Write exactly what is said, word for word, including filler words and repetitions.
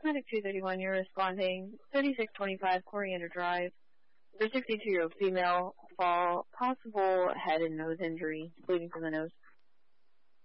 Medic two thirty-one, you're responding. thirty-six twenty-five Coriander Drive. For sixty-two-year-old female, fall, possible head and nose injury, bleeding from the nose.